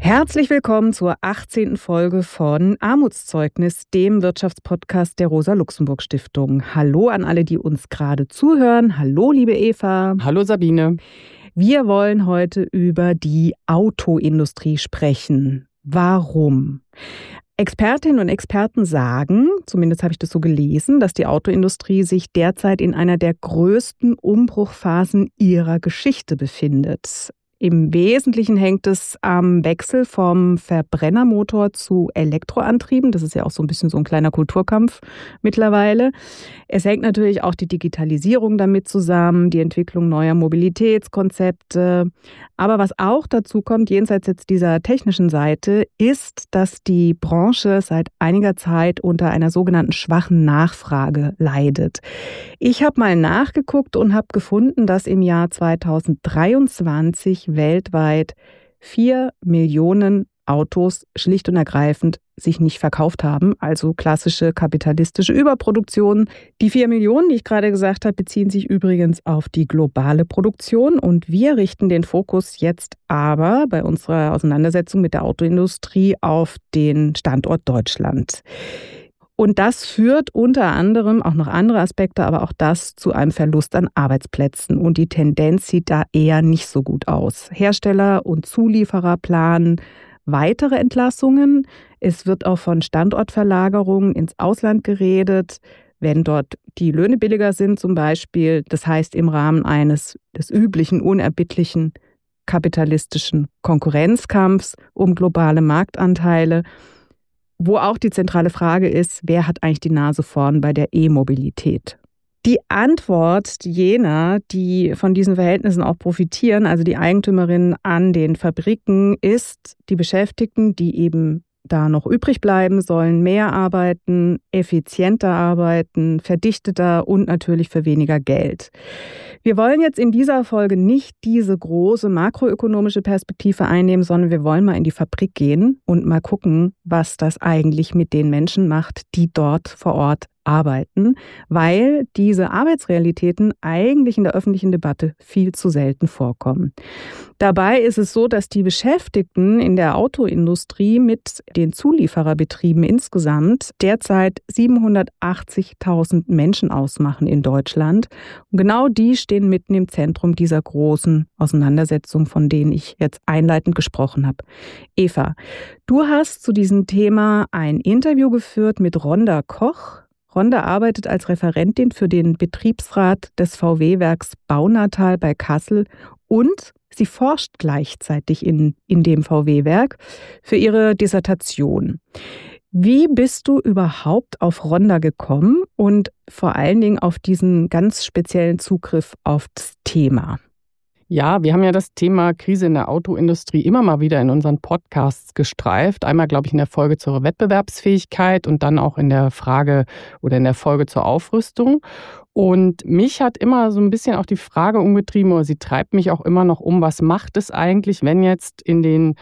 Herzlich willkommen zur 18. Folge von Armutszeugnis, dem Wirtschaftspodcast der Rosa-Luxemburg-Stiftung. Hallo an alle, die uns gerade zuhören. Hallo, liebe Eva. Hallo, Sabine. Wir wollen heute über die Autoindustrie sprechen. Warum? Expertinnen und Experten sagen, zumindest habe ich das so gelesen, dass die Autoindustrie sich derzeit in einer der größten Umbruchphasen ihrer Geschichte befindet. Im Wesentlichen hängt es am Wechsel vom Verbrennermotor zu Elektroantrieben. Das ist ja auch so ein bisschen so ein kleiner Kulturkampf mittlerweile. Es hängt natürlich auch die Digitalisierung damit zusammen, die Entwicklung neuer Mobilitätskonzepte. Aber was auch dazu kommt, jenseits jetzt dieser technischen Seite, ist, dass die Branche seit einiger Zeit unter einer sogenannten schwachen Nachfrage leidet. Ich habe mal nachgeguckt und habe gefunden, dass im Jahr 2023 weltweit 4 Millionen Autos schlicht und ergreifend sich nicht verkauft haben, also klassische kapitalistische Überproduktion. Die 4 Millionen, die ich gerade gesagt habe, beziehen sich übrigens auf die globale Produktion und wir richten den Fokus jetzt aber bei unserer Auseinandersetzung mit der Autoindustrie auf den Standort Deutschland. Und das führt unter anderem auch noch andere Aspekte, aber auch das zu einem Verlust an Arbeitsplätzen. Und die Tendenz sieht da eher nicht so gut aus. Hersteller und Zulieferer planen weitere Entlassungen. Es wird auch von Standortverlagerungen ins Ausland geredet, wenn dort die Löhne billiger sind zum Beispiel. Das heißt im Rahmen des üblichen, unerbittlichen kapitalistischen Konkurrenzkampfs um globale Marktanteile. Wo auch die zentrale Frage ist, wer hat eigentlich die Nase vorn bei der E-Mobilität? Die Antwort jener, die von diesen Verhältnissen auch profitieren, also die Eigentümerinnen an den Fabriken, ist, die Beschäftigten, die eben da noch übrig bleiben, sollen mehr arbeiten, effizienter arbeiten, verdichteter und natürlich für weniger Geld. Wir wollen jetzt in dieser Folge nicht diese große makroökonomische Perspektive einnehmen, sondern wir wollen mal in die Fabrik gehen und mal gucken, was das eigentlich mit den Menschen macht, die dort vor Ort arbeiten, weil diese Arbeitsrealitäten eigentlich in der öffentlichen Debatte viel zu selten vorkommen. Dabei ist es so, dass die Beschäftigten in der Autoindustrie mit den Zuliefererbetrieben insgesamt derzeit 780.000 Menschen ausmachen in Deutschland. Und genau die stehen mitten im Zentrum dieser großen Auseinandersetzung, von denen ich jetzt einleitend gesprochen habe. Eva, du hast zu diesem Thema ein Interview geführt mit Rhonda Koch. Rhonda arbeitet als Referentin für den Betriebsrat des VW-Werks Baunatal bei Kassel und sie forscht gleichzeitig in dem VW-Werk für ihre Dissertation. Wie bist du überhaupt auf Rhonda gekommen und vor allen Dingen auf diesen ganz speziellen Zugriff auf das Thema? Ja, wir haben ja das Thema Krise in der Autoindustrie immer mal wieder in unseren Podcasts gestreift. Einmal, glaube ich, in der Folge zur Wettbewerbsfähigkeit und dann auch in der Frage oder in der Folge zur Aufrüstung. Und mich hat immer so ein bisschen auch die Frage umgetrieben, oder sie treibt mich auch immer noch um, was macht es eigentlich, wenn jetzt in den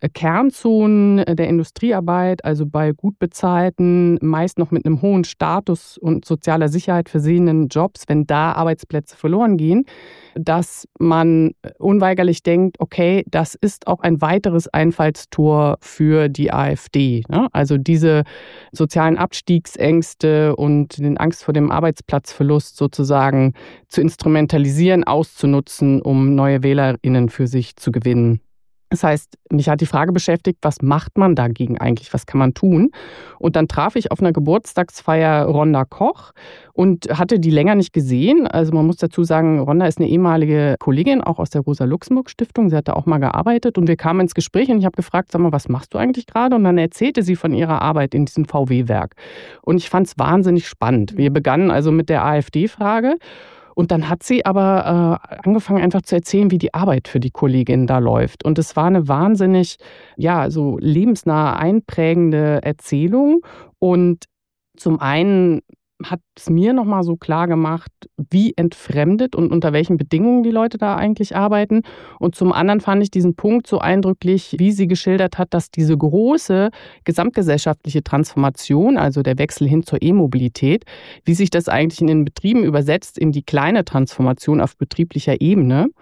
Kernzonen der Industriearbeit, also bei gut bezahlten, meist noch mit einem hohen Status und sozialer Sicherheit versehenen Jobs, wenn da Arbeitsplätze verloren gehen, dass man unweigerlich denkt, okay, das ist auch ein weiteres Einfallstor für die AfD. Ne? Also diese sozialen Abstiegsängste und den Angst vor dem Arbeitsplatzverlust sozusagen zu instrumentalisieren, auszunutzen, um neue WählerInnen für sich zu gewinnen. Das heißt, mich hat die Frage beschäftigt, was macht man dagegen eigentlich, was kann man tun? Und dann traf ich auf einer Geburtstagsfeier Rhonda Koch und hatte die länger nicht gesehen. Also man muss dazu sagen, Rhonda ist eine ehemalige Kollegin, auch aus der Rosa-Luxemburg-Stiftung. Sie hat da auch mal gearbeitet und wir kamen ins Gespräch und ich habe gefragt, sag mal, was machst du eigentlich gerade? Und dann erzählte sie von ihrer Arbeit in diesem VW-Werk. Und ich fand es wahnsinnig spannend. Wir begannen also mit der AfD-Frage. Und dann hat sie aber angefangen einfach zu erzählen, wie die Arbeit für die Kollegin da läuft. Und es war eine wahnsinnig, so lebensnahe, einprägende Erzählung. Und zum einen hat es mir nochmal so klar gemacht, wie entfremdet und unter welchen Bedingungen die Leute da eigentlich arbeiten. Und zum anderen fand ich diesen Punkt so eindrücklich, wie sie geschildert hat, dass diese große gesamtgesellschaftliche Transformation, also der Wechsel hin zur E-Mobilität, wie sich das eigentlich in den Betrieben übersetzt in die kleine Transformation auf betrieblicher Ebene.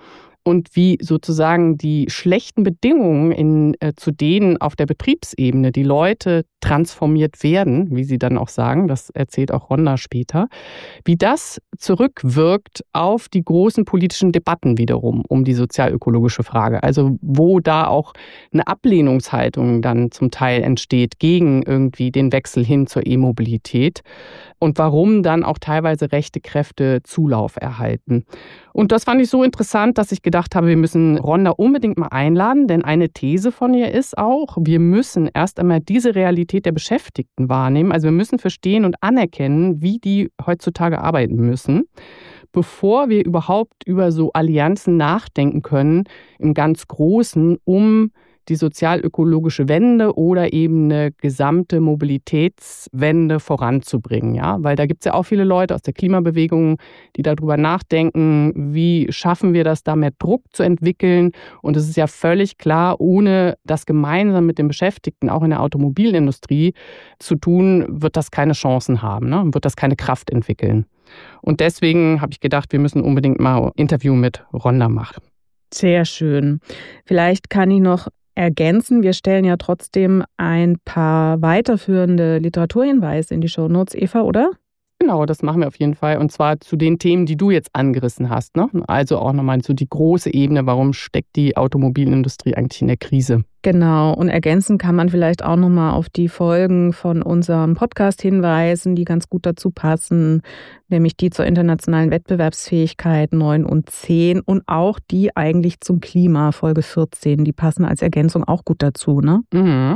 und wie sozusagen die schlechten Bedingungen zu denen auf der Betriebsebene die Leute transformiert werden, wie sie dann auch sagen, das erzählt auch Rhonda später, wie das zurückwirkt auf die großen politischen Debatten wiederum um die sozialökologische Frage. Also wo da auch eine Ablehnungshaltung dann zum Teil entsteht gegen irgendwie den Wechsel hin zur E-Mobilität und warum dann auch teilweise rechte Kräfte Zulauf erhalten. Und das fand ich so interessant, dass ich gedacht habe, wir müssen Rhonda unbedingt mal einladen, denn eine These von ihr ist auch, wir müssen erst einmal diese Realität der Beschäftigten wahrnehmen. Also wir müssen verstehen und anerkennen, wie die heutzutage arbeiten müssen, bevor wir überhaupt über so Allianzen nachdenken können, im ganz Großen, um die sozialökologische Wende oder eben eine gesamte Mobilitätswende voranzubringen. Ja? Weil da gibt es ja auch viele Leute aus der Klimabewegung, die darüber nachdenken, wie schaffen wir das, da mehr Druck zu entwickeln. Und es ist ja völlig klar, ohne das gemeinsam mit den Beschäftigten, auch in der Automobilindustrie, zu tun, wird das keine Chancen haben, ne? Wird das keine Kraft entwickeln. Und deswegen habe ich gedacht, wir müssen unbedingt mal ein Interview mit Rhonda machen. Sehr schön. Vielleicht kann ich noch ergänzen, wir stellen ja trotzdem ein paar weiterführende Literaturhinweise in die Shownotes, Eva, oder? Genau, das machen wir auf jeden Fall. Und zwar zu den Themen, die du jetzt angerissen hast, ne? Also auch nochmal so die große Ebene, warum steckt die Automobilindustrie eigentlich in der Krise? Genau, und ergänzen kann man vielleicht auch nochmal auf die Folgen von unserem Podcast hinweisen, die ganz gut dazu passen, nämlich die zur internationalen Wettbewerbsfähigkeit 9 und 10 und auch die eigentlich zum Klima, Folge 14. Die passen als Ergänzung auch gut dazu, ne? Mhm.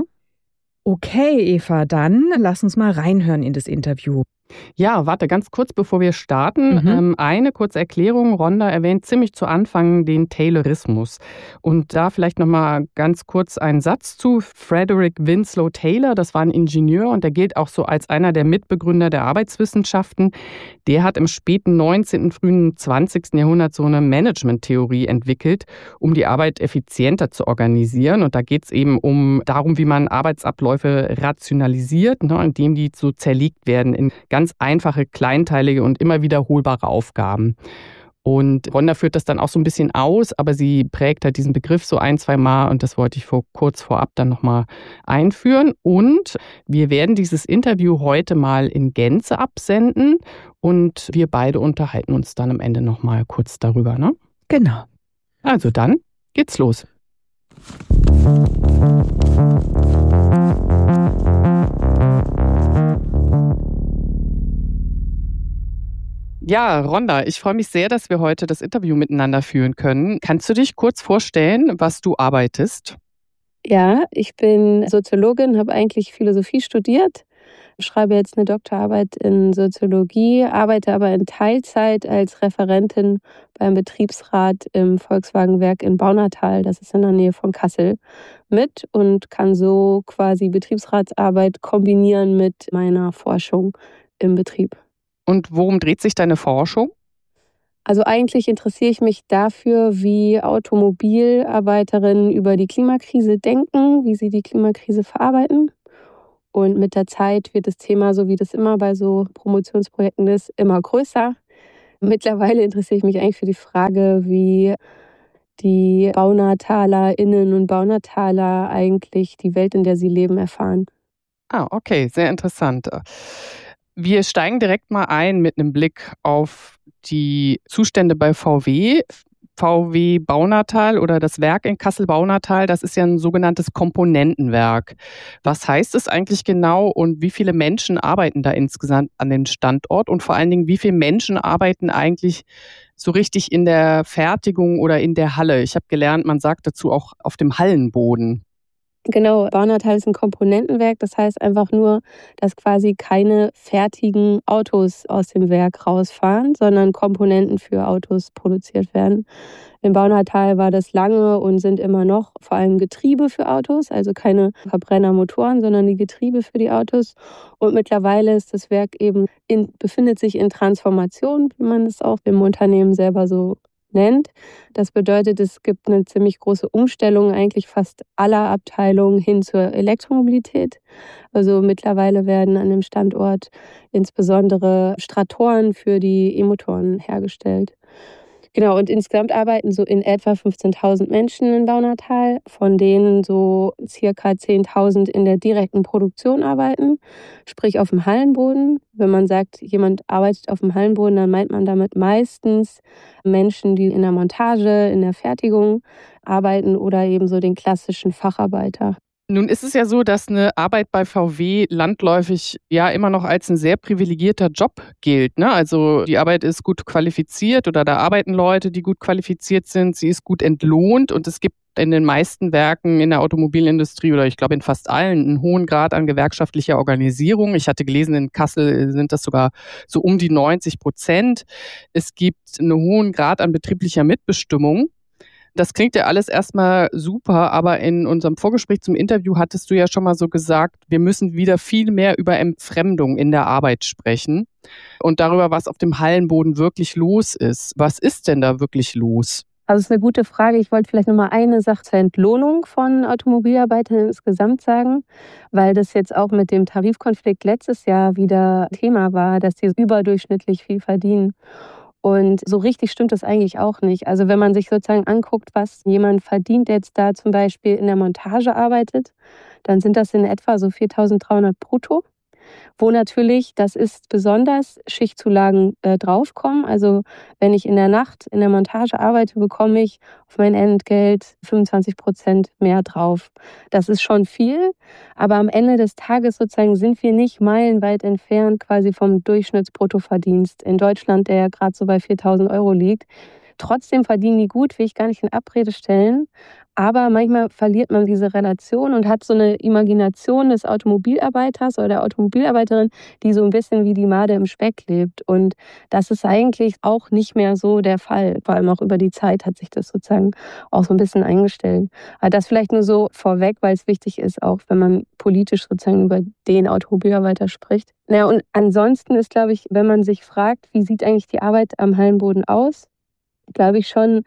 Okay, Eva, dann lass uns mal reinhören in das Interview. Ja, warte, ganz kurz, bevor wir starten. Eine kurze Erklärung. Rhonda erwähnt ziemlich zu Anfang den Taylorismus. Und da vielleicht nochmal ganz kurz einen Satz zu. Frederick Winslow Taylor, das war ein Ingenieur und der gilt auch so als einer der Mitbegründer der Arbeitswissenschaften. Der hat im späten 19., frühen 20. Jahrhundert so eine Management-Theorie entwickelt, um die Arbeit effizienter zu organisieren. Und da geht es eben darum, wie man Arbeitsabläufe rationalisiert, ne, indem die so zerlegt werden in ganz einfache, kleinteilige und immer wiederholbare Aufgaben. Und Rhonda führt das dann auch so ein bisschen aus, aber sie prägt halt diesen Begriff so ein, zwei Mal und das wollte ich kurz vorab dann nochmal einführen. Und wir werden dieses Interview heute mal in Gänze absenden und wir beide unterhalten uns dann am Ende nochmal kurz darüber, ne? Genau. Also dann geht's los. Ja, Rhonda, ich freue mich sehr, dass wir heute das Interview miteinander führen können. Kannst du dich kurz vorstellen, was du arbeitest? Ja, ich bin Soziologin, habe eigentlich Philosophie studiert, schreibe jetzt eine Doktorarbeit in Soziologie, arbeite aber in Teilzeit als Referentin beim Betriebsrat im Volkswagenwerk in Baunatal, das ist in der Nähe von Kassel, mit und kann so quasi Betriebsratsarbeit kombinieren mit meiner Forschung im Betrieb. Und worum dreht sich deine Forschung? Also eigentlich interessiere ich mich dafür, wie Automobilarbeiterinnen über die Klimakrise denken, wie sie die Klimakrise verarbeiten. Und mit der Zeit wird das Thema, so wie das immer bei so Promotionsprojekten ist, immer größer. Mittlerweile interessiere ich mich eigentlich für die Frage, wie die BaunatalerInnen und Baunataler eigentlich die Welt, in der sie leben, erfahren. Ah, okay, sehr interessant. Wir steigen direkt mal ein mit einem Blick auf die Zustände bei VW. VW Baunatal oder das Werk in Kassel-Baunatal, das ist ja ein sogenanntes Komponentenwerk. Was heißt es eigentlich genau und wie viele Menschen arbeiten da insgesamt an dem Standort? Und vor allen Dingen, wie viele Menschen arbeiten eigentlich so richtig in der Fertigung oder in der Halle? Ich habe gelernt, man sagt dazu auch auf dem Hallenboden. Genau, Baunatal ist ein Komponentenwerk, das heißt einfach nur, dass quasi keine fertigen Autos aus dem Werk rausfahren, sondern Komponenten für Autos produziert werden. In Baunatal war das lange und sind immer noch vor allem Getriebe für Autos, also keine Verbrennermotoren, sondern die Getriebe für die Autos. Und mittlerweile ist das Werk befindet sich in Transformation, wie man es auch im Unternehmen selber so nennt. Das bedeutet, es gibt eine ziemlich große Umstellung eigentlich fast aller Abteilungen hin zur Elektromobilität. Also mittlerweile werden an dem Standort insbesondere Stratoren für die E-Motoren hergestellt. Genau, und insgesamt arbeiten so in etwa 15.000 Menschen in Baunatal, von denen so circa 10.000 in der direkten Produktion arbeiten, sprich auf dem Hallenboden. Wenn man sagt, jemand arbeitet auf dem Hallenboden, dann meint man damit meistens Menschen, die in der Montage, in der Fertigung arbeiten oder eben so den klassischen Facharbeiter. Nun ist es ja so, dass eine Arbeit bei VW landläufig ja immer noch als ein sehr privilegierter Job gilt, ne? Also, die Arbeit ist gut qualifiziert oder da arbeiten Leute, die gut qualifiziert sind. Sie ist gut entlohnt und es gibt in den meisten Werken in der Automobilindustrie oder ich glaube in fast allen einen hohen Grad an gewerkschaftlicher Organisierung. Ich hatte gelesen, in Kassel sind das sogar so um die 90%. Es gibt einen hohen Grad an betrieblicher Mitbestimmung. Das klingt ja alles erstmal super, aber in unserem Vorgespräch zum Interview hattest du ja schon mal so gesagt, wir müssen wieder viel mehr über Entfremdung in der Arbeit sprechen und darüber, was auf dem Hallenboden wirklich los ist. Was ist denn da wirklich los? Also, es ist eine gute Frage. Ich wollte vielleicht noch mal eine Sache zur Entlohnung von Automobilarbeitern insgesamt sagen, weil das jetzt auch mit dem Tarifkonflikt letztes Jahr wieder Thema war, dass die überdurchschnittlich viel verdienen. Und so richtig stimmt das eigentlich auch nicht. Also, wenn man sich sozusagen anguckt, was jemand verdient, der jetzt da zum Beispiel in der Montage arbeitet, dann sind das in etwa so 4.300 brutto. Wo natürlich, das ist besonders, Schichtzulagen draufkommen. Also wenn ich in der Nacht in der Montage arbeite, bekomme ich auf mein Entgelt 25% mehr drauf. Das ist schon viel, aber am Ende des Tages sozusagen sind wir nicht meilenweit entfernt quasi vom Durchschnittsbruttoverdienst in Deutschland, der ja gerade so bei 4.000 Euro liegt. Trotzdem verdienen die gut, will ich gar nicht in Abrede stellen. Aber manchmal verliert man diese Relation und hat so eine Imagination des Automobilarbeiters oder der Automobilarbeiterin, die so ein bisschen wie die Made im Speck lebt. Und das ist eigentlich auch nicht mehr so der Fall. Vor allem auch über die Zeit hat sich das sozusagen auch so ein bisschen eingestellt. Aber das vielleicht nur so vorweg, weil es wichtig ist, auch wenn man politisch sozusagen über den Automobilarbeiter spricht. Naja, und ansonsten ist, glaube ich, wenn man sich fragt, wie sieht eigentlich die Arbeit am Hallenboden aus, glaube ich schon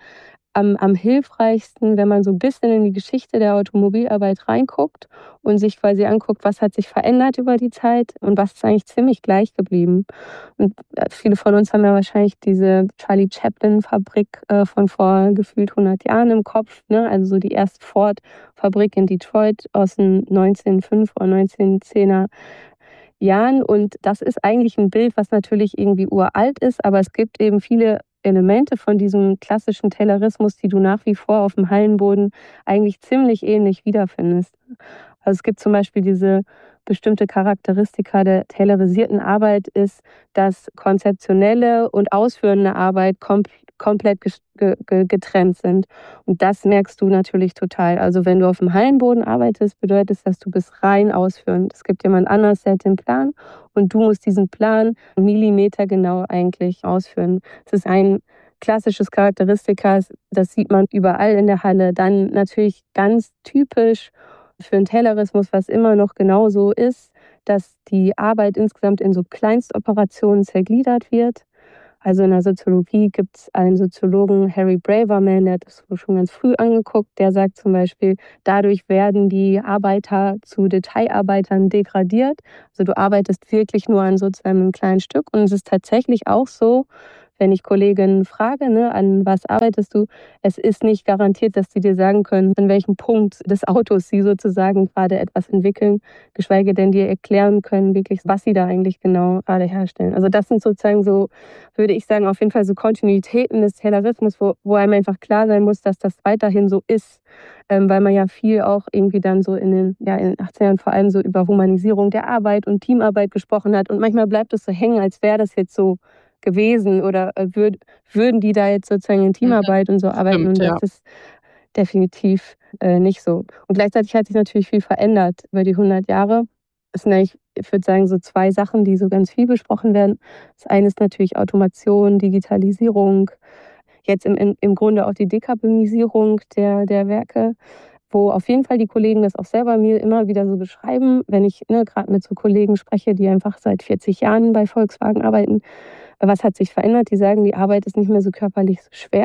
am hilfreichsten, wenn man so ein bisschen in die Geschichte der Automobilarbeit reinguckt und sich quasi anguckt, was hat sich verändert über die Zeit und was ist eigentlich ziemlich gleich geblieben. Und viele von uns haben ja wahrscheinlich diese Charlie Chaplin-Fabrik von vor gefühlt 100 Jahren im Kopf, ne? Also so die erste Ford-Fabrik in Detroit aus den 1905 oder 1910er Jahren. Und das ist eigentlich ein Bild, was natürlich irgendwie uralt ist, aber es gibt eben viele Elemente von diesem klassischen Taylorismus, die du nach wie vor auf dem Hallenboden eigentlich ziemlich ähnlich wiederfindest. Also es gibt zum Beispiel diese bestimmte Charakteristika der taylorisierten Arbeit ist, dass konzeptionelle und ausführende Arbeit komplett getrennt sind. Und das merkst du natürlich total. Also wenn du auf dem Hallenboden arbeitest, bedeutet das, dass du bist rein ausführend. Es gibt jemand anders, der hat den Plan und du musst diesen Plan millimetergenau eigentlich ausführen. Es ist ein klassisches Charakteristika, das sieht man überall in der Halle. Dann natürlich ganz typisch für den Taylorismus, was immer noch genauso ist, dass die Arbeit insgesamt in so Kleinstoperationen zergliedert wird. Also in der Soziologie gibt es einen Soziologen, Harry Braverman, der hat das schon ganz früh angeguckt, der sagt zum Beispiel, dadurch werden die Arbeiter zu Detailarbeitern degradiert. Also du arbeitest wirklich nur an sozusagen einem kleinen Stück und es ist tatsächlich auch so, wenn ich Kolleginnen frage, ne, an was arbeitest du, es ist nicht garantiert, dass sie dir sagen können, an welchem Punkt des Autos sie sozusagen gerade etwas entwickeln, geschweige denn dir erklären können, wirklich, was sie da eigentlich genau gerade herstellen. Also das sind sozusagen so, würde ich sagen, auf jeden Fall so Kontinuitäten des Taylorismus, wo einem einfach klar sein muss, dass das weiterhin so ist, weil man ja viel auch irgendwie dann so in den 80er Jahren vor allem so über Humanisierung der Arbeit und Teamarbeit gesprochen hat und manchmal bleibt es so hängen, als wäre das jetzt so gewesen oder würden die da jetzt sozusagen in Teamarbeit und so arbeiten und das ist definitiv nicht so. Und gleichzeitig hat sich natürlich viel verändert über die 100 Jahre. Es sind eigentlich, ich würde sagen, so zwei Sachen, die so ganz viel besprochen werden. Das eine ist natürlich Automation, Digitalisierung, jetzt im Grunde auch die Dekarbonisierung der Werke, wo auf jeden Fall die Kollegen das auch selber mir immer wieder so beschreiben, wenn ich gerade mit so Kollegen spreche, die einfach seit 40 Jahren bei Volkswagen arbeiten. Was hat sich verändert? Die sagen, die Arbeit ist nicht mehr so körperlich so schwer.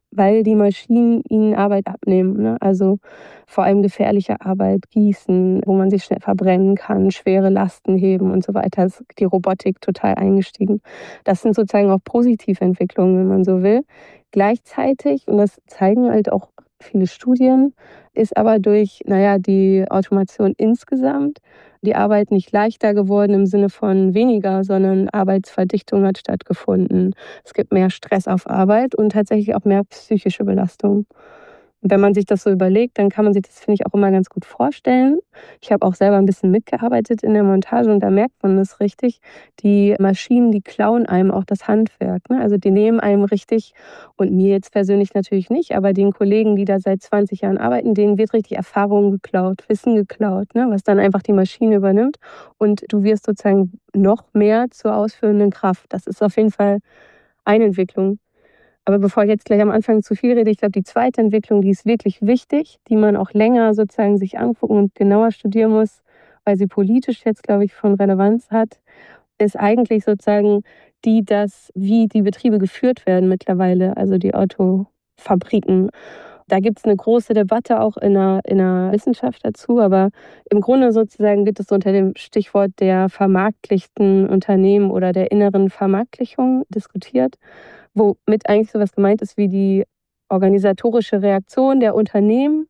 weil die Maschinen ihnen Arbeit abnehmen, ne? Also vor allem gefährliche Arbeit, Gießen, wo man sich schnell verbrennen kann, schwere Lasten heben und so weiter. Ist die Robotik total eingestiegen. Das sind sozusagen auch positive Entwicklungen, wenn man so will. Gleichzeitig, und das zeigen halt auch viele Studien, ist aber durch die Automation insgesamt die Arbeit nicht leichter geworden im Sinne von weniger, sondern Arbeitsverdichtung hat stattgefunden. Es gibt mehr Stress auf Arbeit und tatsächlich auch mehr psychische Belastung. Und wenn man sich das so überlegt, dann kann man sich das, finde ich, auch immer ganz gut vorstellen. Ich habe auch selber ein bisschen mitgearbeitet in der Montage und da merkt man das richtig. Die Maschinen, die klauen einem auch das Handwerk, ne? Also die nehmen einem richtig, und mir jetzt persönlich natürlich nicht, aber den Kollegen, die da seit 20 Jahren arbeiten, denen wird richtig Erfahrung geklaut, Wissen geklaut, ne? Was dann einfach die Maschine übernimmt und du wirst sozusagen noch mehr zur ausführenden Kraft. Das ist auf jeden Fall eine Entwicklung. Aber bevor ich jetzt gleich am Anfang zu viel rede, ich glaube, die zweite Entwicklung, die ist wirklich wichtig, die man auch länger sozusagen sich angucken und genauer studieren muss, weil sie politisch jetzt, glaube ich, von Relevanz hat, ist eigentlich sozusagen wie die Betriebe geführt werden mittlerweile, also die Autofabriken. Da gibt es eine große Debatte auch in der Wissenschaft dazu, aber im Grunde sozusagen wird es unter dem Stichwort der vermarktlichten Unternehmen oder der inneren Vermarktlichung diskutiert, womit eigentlich sowas gemeint ist wie die organisatorische Reaktion der Unternehmen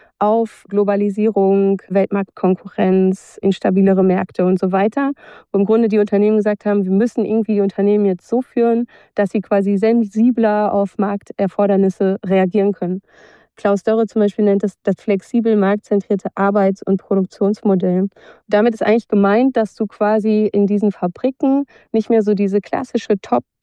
auf Globalisierung, Weltmarktkonkurrenz, instabilere Märkte und so weiter. Wo im Grunde die Unternehmen gesagt haben, wir müssen irgendwie die Unternehmen jetzt so führen, dass sie quasi sensibler auf Markterfordernisse reagieren können. Klaus Dörre zum Beispiel nennt es das flexibel marktzentrierte Arbeits- und Produktionsmodell. Damit ist eigentlich gemeint, dass du quasi in diesen Fabriken nicht mehr so diese klassische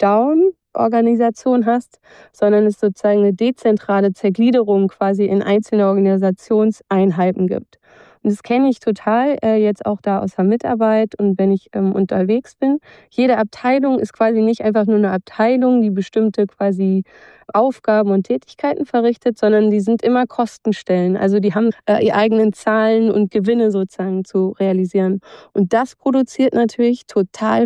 Top-Down-Organisation hast, sondern es sozusagen eine dezentrale Zergliederung quasi in einzelne Organisationseinheiten gibt. Und das kenne ich total jetzt auch da aus der Mitarbeit und wenn ich unterwegs bin. Jede Abteilung ist quasi nicht einfach nur eine Abteilung, die bestimmte quasi Aufgaben und Tätigkeiten verrichtet, sondern die sind immer Kostenstellen. Also die haben ihre eigenen Zahlen und Gewinne sozusagen zu realisieren. Und das produziert natürlich total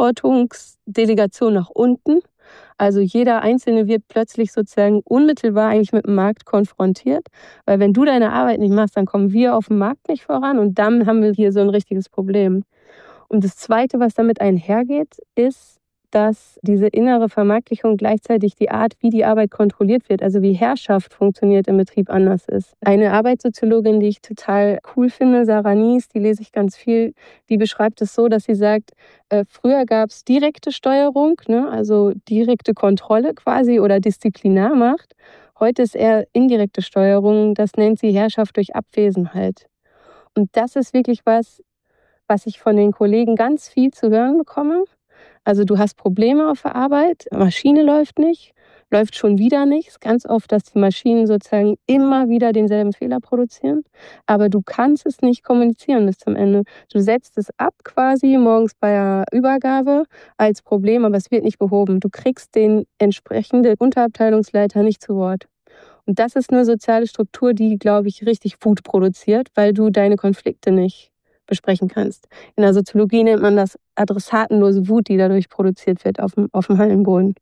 Verantwortungsdelegation nach unten. Also jeder Einzelne wird plötzlich sozusagen unmittelbar eigentlich mit dem Markt konfrontiert, weil wenn du deine Arbeit nicht machst, dann kommen wir auf dem Markt nicht voran und dann haben wir hier so ein richtiges Problem. Und das Zweite, was damit einhergeht, ist, dass diese innere Vermarktlichung gleichzeitig die Art, wie die Arbeit kontrolliert wird, also wie Herrschaft funktioniert im Betrieb, anders ist. Eine Arbeitssoziologin, die ich total cool finde, Sarah Nies, die lese ich ganz viel, die beschreibt es so, dass sie sagt, früher gab es direkte Steuerung, ne, also direkte Kontrolle quasi oder Disziplinarmacht. Heute ist eher indirekte Steuerung, das nennt sie Herrschaft durch Abwesenheit. Und das ist wirklich was ich von den Kollegen ganz viel zu hören bekomme. Also du hast Probleme auf der Arbeit, Maschine läuft nicht, läuft schon wieder nicht. Es ist ganz oft, dass die Maschinen sozusagen immer wieder denselben Fehler produzieren, aber du kannst es nicht kommunizieren bis zum Ende. Du setzt es ab quasi morgens bei der Übergabe als Problem, aber es wird nicht behoben. Du kriegst den entsprechenden Unterabteilungsleiter nicht zu Wort. Und das ist eine soziale Struktur, die, glaube ich, richtig Wut produziert, weil du deine Konflikte nicht besprechen kannst. In der Soziologie nennt man das adressatenlose Wut, die dadurch produziert wird auf dem Hallenboden.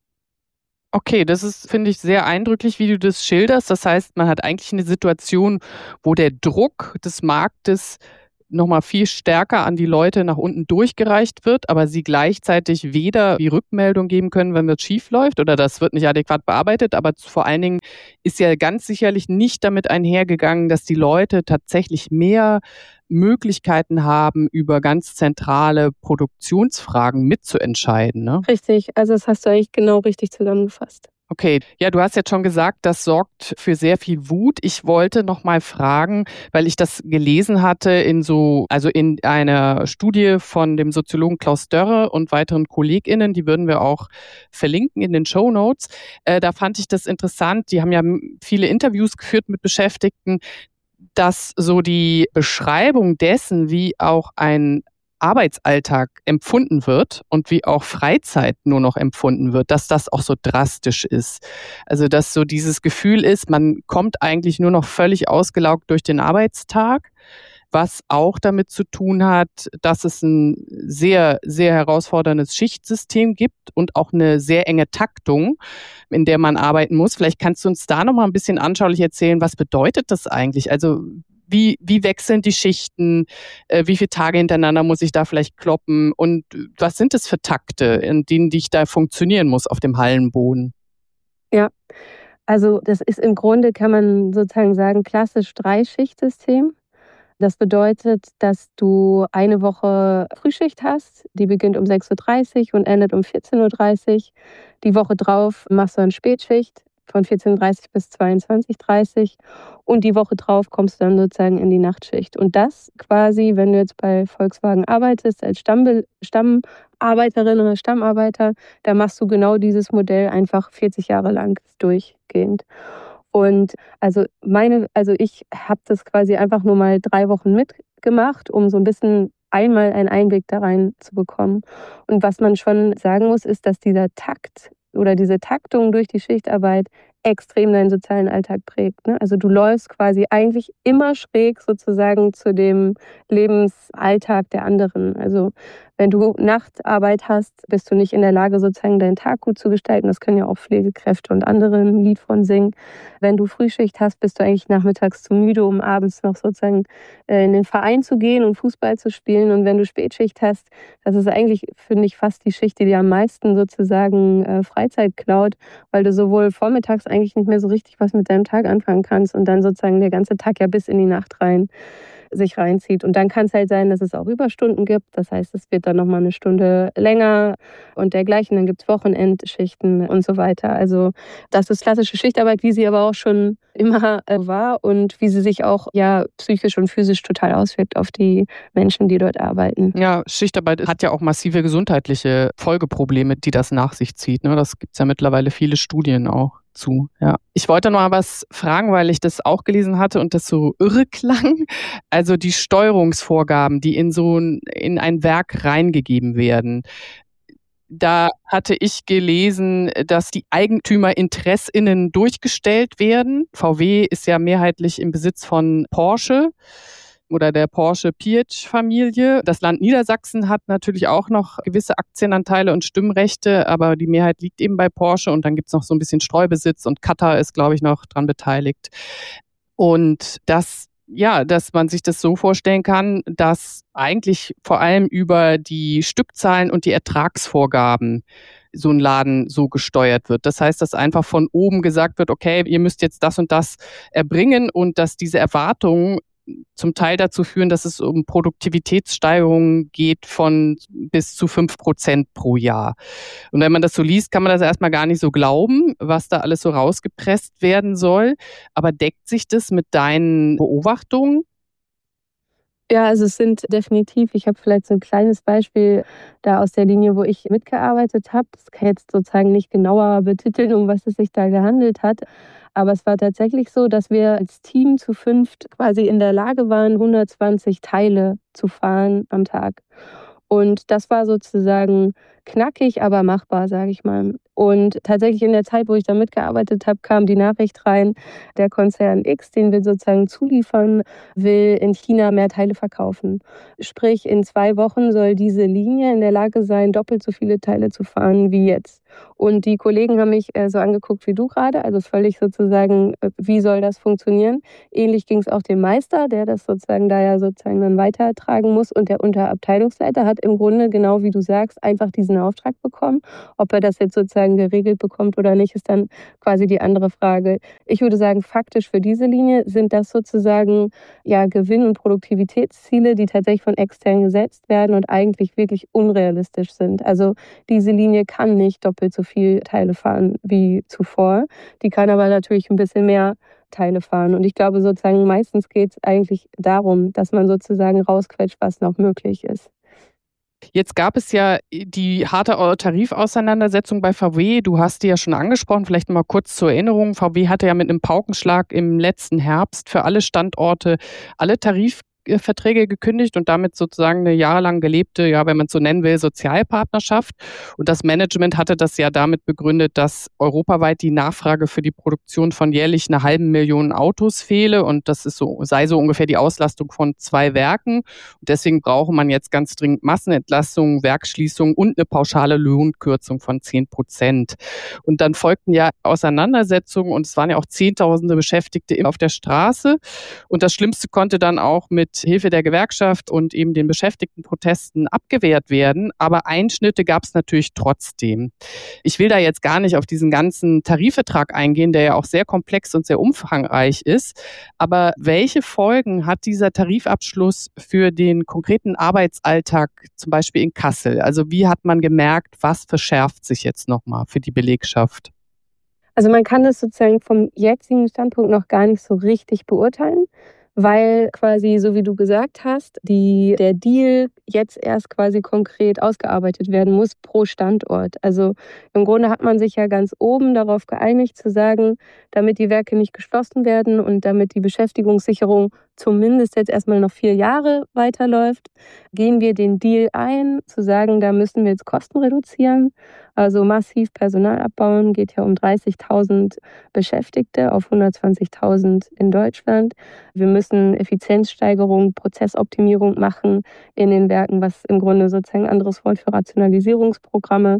Okay, das ist, finde ich, sehr eindrücklich, wie du das schilderst. Das heißt, man hat eigentlich eine Situation, wo der Druck des Marktes nochmal viel stärker an die Leute nach unten durchgereicht wird, aber sie gleichzeitig weder die Rückmeldung geben können, wenn das schief läuft oder das wird nicht adäquat bearbeitet, aber vor allen Dingen ist ja ganz sicherlich nicht damit einhergegangen, dass die Leute tatsächlich mehr Möglichkeiten haben, über ganz zentrale Produktionsfragen mitzuentscheiden, ne? Richtig, also das hast du eigentlich genau richtig zusammengefasst. Okay, ja, du hast jetzt schon gesagt, das sorgt für sehr viel Wut. Ich wollte noch mal fragen, weil ich das gelesen hatte in einer Studie von dem Soziologen Klaus Dörre und weiteren KollegInnen, die würden wir auch verlinken in den Shownotes. Da fand ich das interessant. Die haben ja viele Interviews geführt mit Beschäftigten, dass so die Beschreibung dessen, wie auch ein Arbeitsalltag empfunden wird und wie auch Freizeit nur noch empfunden wird, dass das auch so drastisch ist. Also dass so dieses Gefühl ist, man kommt eigentlich nur noch völlig ausgelaugt durch den Arbeitstag. was auch damit zu tun hat, dass es ein sehr, sehr herausforderndes Schichtsystem gibt und auch eine sehr enge Taktung, in der man arbeiten muss. Vielleicht kannst du uns da noch mal ein bisschen anschaulich erzählen, was bedeutet das eigentlich? Also wie wechseln die Schichten? Wie viele Tage hintereinander muss ich da vielleicht kloppen? Und was sind es für Takte, in denen ich da funktionieren muss auf dem Hallenboden? Ja, also das ist im Grunde, kann man sozusagen sagen, klassisch Dreischichtsystem. Das bedeutet, dass du eine Woche Frühschicht hast, die beginnt um 6:30 Uhr und endet um 14:30 Uhr. Die Woche drauf machst du eine Spätschicht von 14:30 Uhr bis 22:30 Uhr und die Woche drauf kommst du dann sozusagen in die Nachtschicht. Und das quasi, wenn du jetzt bei Volkswagen arbeitest als Stammarbeiterin oder Stammarbeiter, da machst du genau dieses Modell einfach 40 Jahre lang durchgehend. Und ich habe das quasi einfach nur mal 3 Wochen mitgemacht, um so ein bisschen einmal einen Einblick da rein zu bekommen. Und was man schon sagen muss, ist, dass dieser Takt oder diese Taktung durch die Schichtarbeit extrem deinen sozialen Alltag prägt, ne? Also, du läufst quasi eigentlich immer schräg sozusagen zu dem Lebensalltag der anderen. Also, wenn du Nachtarbeit hast, bist du nicht in der Lage, sozusagen deinen Tag gut zu gestalten. Das können ja auch Pflegekräfte und andere 'n Lied von singen. Wenn du Frühschicht hast, bist du eigentlich nachmittags zu müde, um abends noch sozusagen, in den Verein zu gehen und Fußball zu spielen. Und wenn du Spätschicht hast, das ist eigentlich, finde ich, fast die Schicht, die dir am meisten sozusagen, Freizeit klaut, weil du sowohl vormittags eigentlich nicht mehr so richtig was mit deinem Tag anfangen kannst und dann sozusagen der ganze Tag ja bis in die Nacht rein sich reinzieht. Und dann kann es halt sein, dass es auch Überstunden gibt. Das heißt, es wird dann noch mal 'ne Stunde länger und dergleichen. Dann gibt's Wochenendschichten und so weiter. Also, das ist klassische Schichtarbeit, wie sie aber auch schon immer, war und wie sie sich auch, ja, psychisch und physisch total auswirkt auf die Menschen, die dort arbeiten. Ja, Schichtarbeit hat ja auch massive gesundheitliche Folgeprobleme, die das nach sich zieht, ne? Das gibt's ja mittlerweile viele Studien auch zu, ja. Ich wollte noch mal was fragen, weil ich das auch gelesen hatte und das so irre klang. Also die Steuerungsvorgaben, die in ein Werk reingegeben werden. Da hatte ich gelesen, dass die EigentümerInnen durchgestellt werden. VW ist ja mehrheitlich im Besitz von Porsche oder der Porsche-Piëch-Familie. Das Land Niedersachsen hat natürlich auch noch gewisse Aktienanteile und Stimmrechte, aber die Mehrheit liegt eben bei Porsche und dann gibt's noch so ein bisschen Streubesitz und Katar ist, glaube ich, noch dran beteiligt. Und dass man sich das so vorstellen kann, dass eigentlich vor allem über die Stückzahlen und die Ertragsvorgaben so ein Laden so gesteuert wird. Das heißt, dass einfach von oben gesagt wird, okay, ihr müsst jetzt das und das erbringen und dass diese Erwartungen zum Teil dazu führen, dass es um Produktivitätssteigerungen geht von bis zu 5% pro Jahr. Und wenn man das so liest, kann man das erstmal gar nicht so glauben, was da alles so rausgepresst werden soll. Aber deckt sich das mit deinen Beobachtungen? Ja, also es sind definitiv, ich habe vielleicht so ein kleines Beispiel da aus der Linie, wo ich mitgearbeitet habe. Das kann ich jetzt sozusagen nicht genauer betiteln, um was es sich da gehandelt hat. Aber es war tatsächlich so, dass wir als Team zu 5 quasi in der Lage waren, 120 Teile zu fahren am Tag. Und das war sozusagen knackig, aber machbar, sage ich mal. Und tatsächlich in der Zeit, wo ich da mitgearbeitet habe, kam die Nachricht rein, der Konzern X, den wir sozusagen zuliefern, will in China mehr Teile verkaufen. Sprich, in 2 Wochen soll diese Linie in der Lage sein, doppelt so viele Teile zu fahren wie jetzt. Und die Kollegen haben mich so angeguckt wie du gerade, also völlig sozusagen, wie soll das funktionieren? Ähnlich ging es auch dem Meister, der das sozusagen da ja sozusagen dann weitertragen muss. Und der Unterabteilungsleiter hat im Grunde, genau wie du sagst, einfach diesen Auftrag bekommen. Ob er das jetzt sozusagen geregelt bekommt oder nicht, ist dann quasi die andere Frage. Ich würde sagen, faktisch für diese Linie sind das sozusagen ja Gewinn- und Produktivitätsziele, die tatsächlich von extern gesetzt werden und eigentlich wirklich unrealistisch sind. Also diese Linie kann nicht doppelt so viel Teile fahren wie zuvor. Die kann aber natürlich ein bisschen mehr Teile fahren. Und ich glaube sozusagen, meistens geht es eigentlich darum, dass man sozusagen rausquetscht, was noch möglich ist. Jetzt gab es ja die harte Tarifauseinandersetzung bei VW. Du hast die ja schon angesprochen, vielleicht mal kurz zur Erinnerung. VW hatte ja mit einem Paukenschlag im letzten Herbst für alle Standorte alle Tarifverträge Verträge gekündigt und damit sozusagen eine jahrelang gelebte, ja, wenn man es so nennen will, Sozialpartnerschaft. Und das Management hatte das ja damit begründet, dass europaweit die Nachfrage für die Produktion von jährlich 500.000 Autos fehle und das sei so ungefähr die Auslastung von 2 Werken. Und deswegen brauche man jetzt ganz dringend Massenentlassungen, Werksschließungen und eine pauschale Lohnkürzung von 10%. Und dann folgten ja Auseinandersetzungen und es waren ja auch Zehntausende Beschäftigte auf der Straße. Und das Schlimmste konnte dann auch mit Hilfe der Gewerkschaft und eben den Beschäftigtenprotesten abgewehrt werden. Aber Einschnitte gab es natürlich trotzdem. Ich will da jetzt gar nicht auf diesen ganzen Tarifvertrag eingehen, der ja auch sehr komplex und sehr umfangreich ist. Aber welche Folgen hat dieser Tarifabschluss für den konkreten Arbeitsalltag, zum Beispiel in Kassel? Also wie hat man gemerkt, was verschärft sich jetzt nochmal für die Belegschaft? Also man kann das sozusagen vom jetzigen Standpunkt noch gar nicht so richtig beurteilen, weil quasi, so wie du gesagt hast, der Deal jetzt erst quasi konkret ausgearbeitet werden muss pro Standort. Also im Grunde hat man sich ja ganz oben darauf geeinigt zu sagen, damit die Werke nicht geschlossen werden und damit die Beschäftigungssicherung zumindest jetzt erstmal noch 4 Jahre weiterläuft, gehen wir den Deal ein, zu sagen, da müssen wir jetzt Kosten reduzieren, also massiv Personal abbauen, geht ja um 30.000 Beschäftigte auf 120.000 in Deutschland. Wir müssen Effizienzsteigerung, Prozessoptimierung machen in den Werken, was im Grunde sozusagen ein anderes Wort für Rationalisierungsprogramme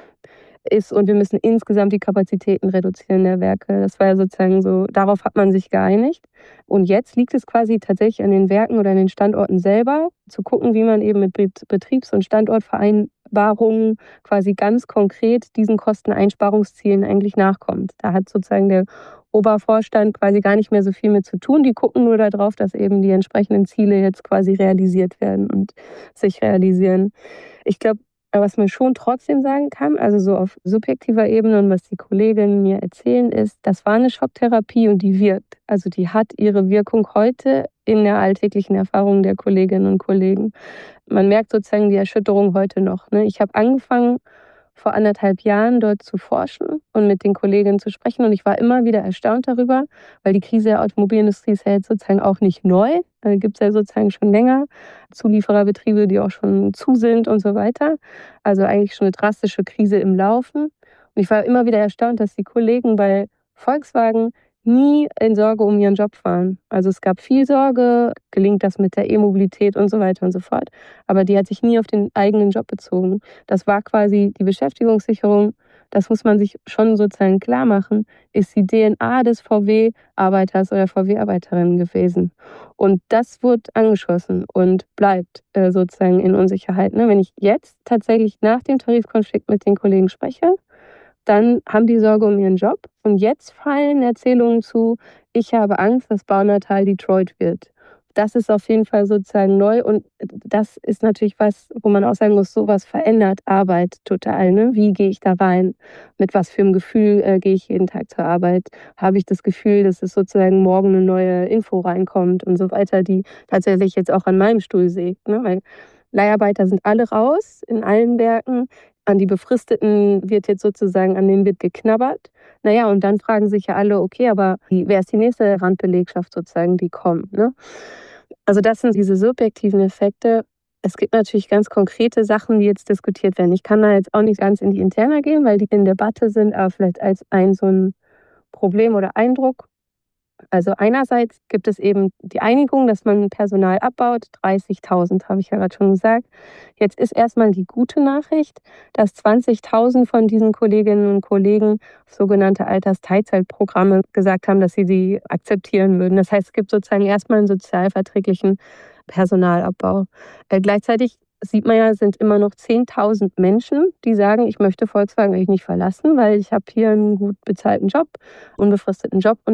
ist. Und wir müssen insgesamt die Kapazitäten reduzieren der Werke. Das war ja sozusagen so, darauf hat man sich geeinigt. Und jetzt liegt es quasi tatsächlich an den Werken oder an den Standorten selber, zu gucken, wie man eben mit Betriebs- und Standortvereinbarungen quasi ganz konkret diesen Kosteneinsparungszielen eigentlich nachkommt. Da hat sozusagen der Obervorstand quasi gar nicht mehr so viel mit zu tun. Die gucken nur darauf, dass eben die entsprechenden Ziele jetzt quasi realisiert werden und sich realisieren. Ich glaube, was man schon trotzdem sagen kann, also so auf subjektiver Ebene und was die Kolleginnen mir erzählen, ist, das war eine Schocktherapie und die wirkt. Also die hat ihre Wirkung heute in der alltäglichen Erfahrung der Kolleginnen und Kollegen. Man merkt sozusagen die Erschütterung heute noch. Ne? Ich habe angefangen, vor 1,5 Jahren dort zu forschen und mit den Kolleginnen zu sprechen. Und ich war immer wieder erstaunt darüber, weil die Krise der Automobilindustrie ist ja jetzt sozusagen auch nicht neu. Gibt es ja sozusagen schon länger. Zuliefererbetriebe, die auch schon zu sind und so weiter. Also eigentlich schon eine drastische Krise im Laufen. Und ich war immer wieder erstaunt, dass die Kollegen bei Volkswagen nie in Sorge um ihren Job waren. Also es gab viel Sorge, gelingt das mit der E-Mobilität und so weiter und so fort. Aber die hat sich nie auf den eigenen Job bezogen. Das war quasi die Beschäftigungssicherung. Das muss man sich schon sozusagen klar machen, ist die DNA des VW-Arbeiters oder VW-Arbeiterin gewesen. Und das wird angeschossen und bleibt sozusagen in Unsicherheit. Ne? Wenn ich jetzt tatsächlich nach dem Tarifkonflikt mit den Kollegen spreche, dann haben die Sorge um ihren Job. Und jetzt fallen Erzählungen zu, ich habe Angst, dass Baunatal Detroit wird. Das ist auf jeden Fall sozusagen neu. Und das ist natürlich was, wo man auch sagen muss, sowas verändert Arbeit total. Ne? Wie gehe ich da rein? Mit was für einem Gefühl gehe ich jeden Tag zur Arbeit? Habe ich das Gefühl, dass es sozusagen morgen eine neue Info reinkommt und so weiter, die tatsächlich jetzt auch an meinem Stuhl sägt. Ne? Weil Leiharbeiter sind alle raus in allen Werken. An die Befristeten wird jetzt sozusagen, an denen wird geknabbert. Naja, und dann fragen sich ja alle, okay, aber wer ist die nächste Randbelegschaft sozusagen, die kommt? Ne? Also das sind diese subjektiven Effekte. Es gibt natürlich ganz konkrete Sachen, die jetzt diskutiert werden. Ich kann da jetzt auch nicht ganz in die Interna gehen, weil die in Debatte sind, aber vielleicht als so ein Problem oder Eindruck. Also einerseits gibt es eben die Einigung, dass man Personal abbaut. 30.000 habe ich ja gerade schon gesagt. Jetzt ist erstmal die gute Nachricht, dass 20.000 von diesen Kolleginnen und Kollegen auf sogenannte Altersteilzeitprogramme gesagt haben, dass sie die akzeptieren würden. Das heißt, es gibt sozusagen erstmal einen sozialverträglichen Personalabbau. Gleichzeitig sieht man ja, es sind immer noch 10.000 Menschen, die sagen, ich möchte Volkswagen eigentlich nicht verlassen, weil ich habe hier einen gut bezahlten Job, unbefristeten Job.